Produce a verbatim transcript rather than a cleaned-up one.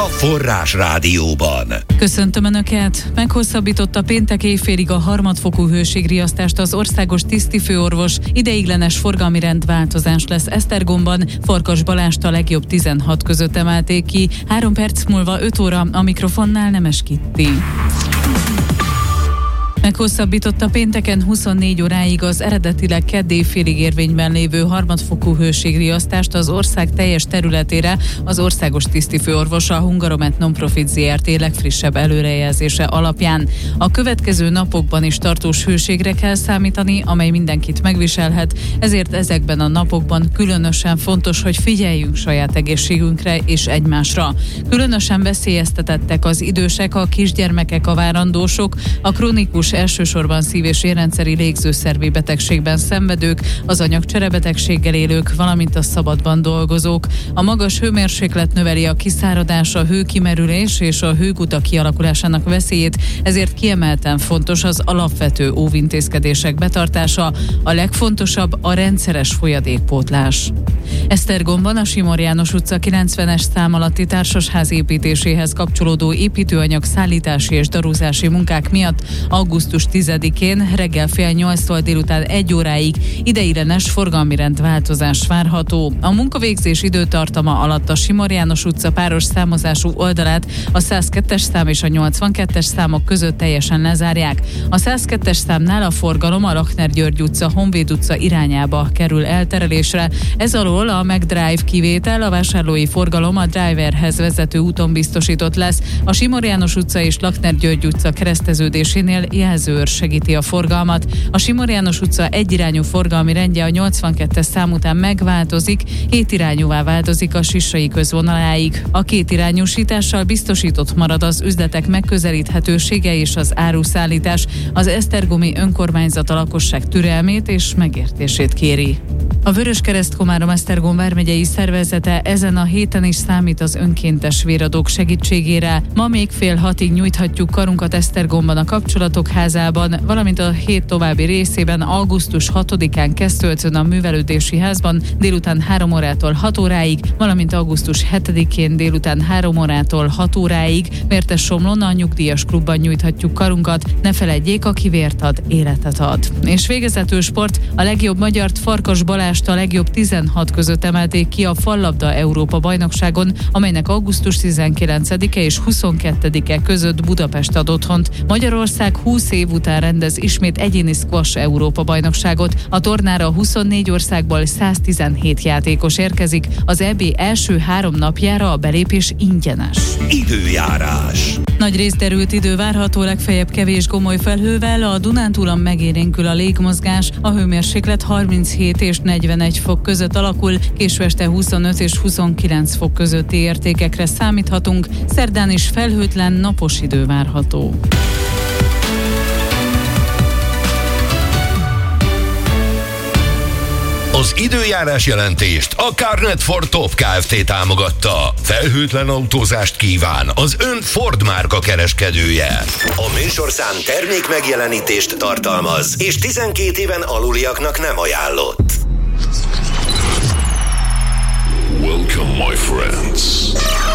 Forrás Rádióban. Köszöntöm Önöket! Meghosszabbította péntek éjfélig a harmadfokú hőségriasztást az országos tisztifőorvos. Ideiglenes forgalmi rendváltozás lesz Esztergomban. Farkas Balást a legjobb tizenhat között emelték ki. Három perc múlva öt óra, a mikrofonnál Nemes Kitti. Meghosszabbította pénteken huszonnégy óráig az eredetileg kedd éjfélig érvényben lévő harmadfokú hőségriasztást az ország teljes területére az országos tisztifőorvos, a Hungaromet Non-Profit zé er té legfrissebb előrejelzése alapján. A következő napokban is tartós hőségre kell számítani, amely mindenkit megviselhet, ezért ezekben a napokban különösen fontos, hogy figyeljünk saját egészségünkre és egymásra. Különösen veszélyeztetettek az idősek, a kisgyermekek, a várandósok, a krónikus elsősorban szív- és érrendszeri légzőszervi betegségben szenvedők, az anyagcserebetegséggel élők, valamint a szabadban dolgozók. A magas hőmérséklet növeli a kiszáradás, a hőkimerülés és a hőkutak kialakulásának veszélyét, ezért kiemelten fontos az alapvető óvintézkedések betartása, a legfontosabb a rendszeres folyadékpótlás. Esztergomban a Simor János utca kilencvenes szám alatti társasház építéséhez kapcsolódó építőanyag szállítási és daruzási munkák miatt augusztus tizedikén reggel fél nyolctól délután egy óráig ideiglenes forgalmi rendváltozás várható. A munkavégzés időtartama alatt a Simor János utca páros számozású oldalát a száz kettes szám és a nyolcvankettes számok között teljesen lezárják. A száz kettes számnál a forgalom a Lachner György utca, Honvéd utca irányába kerül elterelésre. Ez alól a McDrive kivétel, a vásárlói forgalom a driverhez vezető úton biztosított lesz. A Simor János utca és Lachner György utca kereszteződésénél jelzőőr segíti a forgalmat. A Simor János utca egyirányú forgalmi rendje a nyolcvankettes szám után megváltozik, kétirányúvá változik a Sissai közvonaláig. A kétirányúsítással biztosított marad az üzletek megközelíthetősége és az áruszállítás. Az esztergomi önkormányzat a lakosság türelmét és megértését kéri. A Vöröskereszt Komárom-Esztergom vármegyei szervezete ezen a héten is számít az önkéntes véradók segítségére. Ma még fél hatig nyújthatjuk karunkat Esztergomban a Kapcsolatok Házában, valamint a hét további részében augusztus hatodikán Kesztölcön a Művelődési Házban délután három órától hat óráig, valamint augusztus hetedikén délután három órától hat óráig, Vértessomlón a Nyugdíjas Klubban nyújthatjuk karunkat. Ne feledjék, aki vért ad, életet ad. És végezetül sport, a legjobb magyart, Farkas Balást a legjobb tizenhat között emelték ki a Fallabda Európa bajnokságon, amelynek augusztus tizenkilencedike és huszonkettedike között Budapest ad otthont. Magyarország húsz év után rendez ismét egyéni squash Európa bajnokságot. A tornára huszonnégy országból száztizenhét játékos érkezik. Az é bé első három napjára a belépés ingyenes. Időjárás. Nagy részderült idő várható, legfeljebb kevés gomoly felhővel, a Dunántúlon megélénkül a légmozgás, a hőmérséklet harminchét és negyvenegy fok között alakul, késő este huszonöt és huszonkilenc fok közötti értékekre számíthatunk, szerdán is felhőtlen, napos idő várható. Az időjárás jelentést a Carnet Ford Top Kft. Támogatta. Felhőtlen autózást kíván az ön Ford márka kereskedője. A műsorszám termék megjelenítést tartalmaz, és tizenkét éven aluliaknak nem ajánlott. Welcome, my friends.